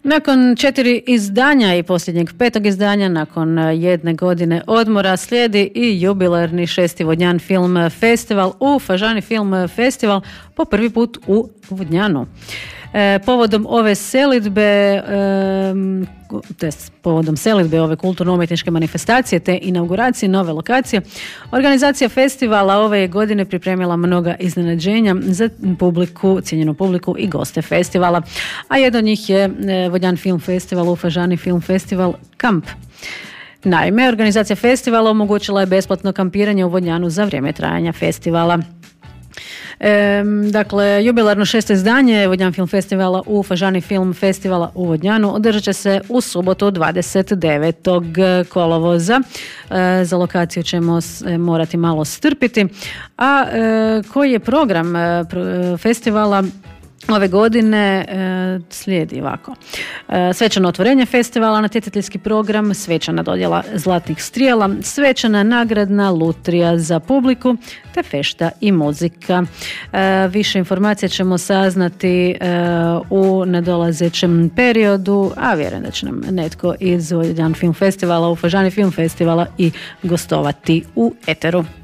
Nakon 4 izdanja i posljednjeg 5. izdanja, nakon 1 godine odmora, slijedi i jubilarni 6. Vodnjan film festival u Fažani Film Festival po prvi put u Vodnjanu. Povodom ove selidbe, povodom selidbe ove kulturno-umjetničke manifestacije te inauguracije nove lokacije, organizacija festivala ove godine pripremila mnoga iznenađenja za publiku, cijenjenu publiku i goste festivala, a jedan od njih je Vodnjan Film Festival u Fažani Film Festival Kamp. Naime, organizacija festivala omogućila je besplatno kampiranje u Vodnjanu za vrijeme trajanja festivala. Dakle, jubilarno 6. izdanje Vodnjan Film Festivala u Fažani Film Festivala u Vodnjanu održat će se u subotu 29. kolovoza. Za lokaciju ćemo morati malo strpiti. A koji je program festivala ove godine slijedi ovako. Svečano otvorenje festivala, natjecateljski program, svečana dodjela zlatnih strijela, svečana nagradna lutrija za publiku, te fešta i muzika. Više informacija ćemo saznati u nadolazećem periodu, a vjerujem da će nam netko iz Vodnjan Film Festivala u Fažani Film Festivala i gostovati u eteru.